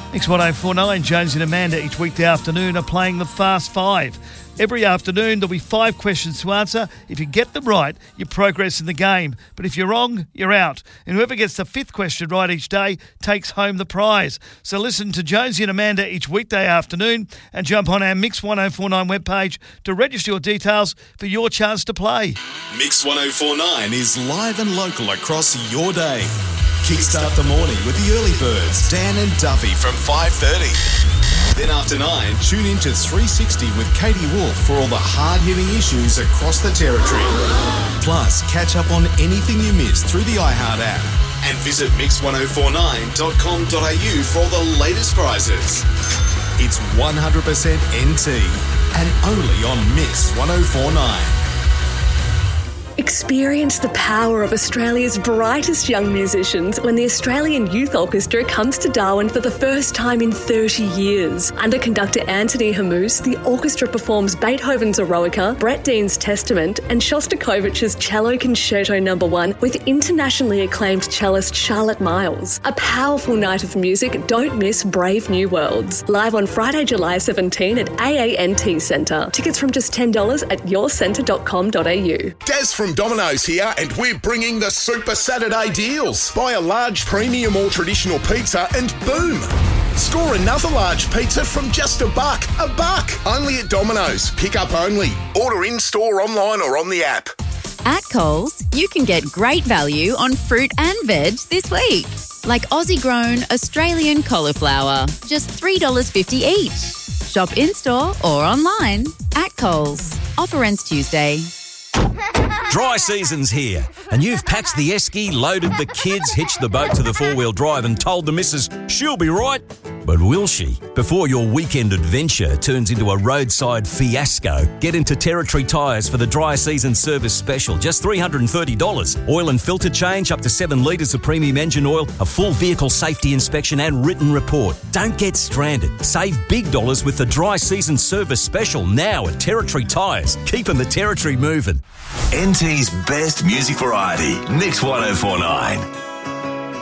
Mix 1049, Jones and Amanda each weekday afternoon are playing the Fast Five. Every afternoon there'll be 5 questions to answer. If you get them right, you progress in the game. But if you're wrong, you're out. And whoever gets the 5th question right each day takes home the prize. So listen to Jonesy and Amanda each weekday afternoon and jump on our Mix 1049 webpage to register your details for your chance to play. Mix 1049 is live and local across your day. Kickstart the morning with the early birds, Dan and Duffy from 5:30. Then after 9, tune in to 360 with Katie Wolf for all the hard-hitting issues across the territory. Plus, catch up on anything you missed through the iHeart app. And visit mix1049.com.au for all the latest prizes. It's 100% NT and only on Mix 1049. Experience the power of Australia's brightest young musicians when the Australian Youth Orchestra comes to Darwin for the first time in 30 years. Under conductor Anthony Hamous, the orchestra performs Beethoven's Eroica, Brett Dean's Testament and Shostakovich's Cello Concerto No. 1 with internationally acclaimed cellist Charlotte Miles. A powerful night of music. Don't miss Brave New Worlds. Live on Friday, July 17 at AANT Centre. Tickets from just $10 at yourcentre.com.au. Des from Domino's here, and we're bringing the Super Saturday deals. Buy a large premium or traditional pizza and boom, score another large pizza from just $1. $1. Only at Domino's. Pick up only. Order in-store, online or on the app. At Coles, you can get great value on fruit and veg this week. Like Aussie-grown Australian cauliflower, just $3.50 each. Shop in-store or online at Coles. Offer ends Tuesday. Dry season's here, and you've packed the esky, loaded the kids, hitched the boat to the 4-wheel drive and told the missus she'll be right. But will she? Before your weekend adventure turns into a roadside fiasco, get into Territory Tyres for the dry season service special. Just $330. Oil and filter change, up to 7 litres of premium engine oil, a full vehicle safety inspection and written report. Don't get stranded. Save big dollars with the dry season service special now at Territory Tyres. Keeping the territory moving. NT's best music variety, Mix 1049.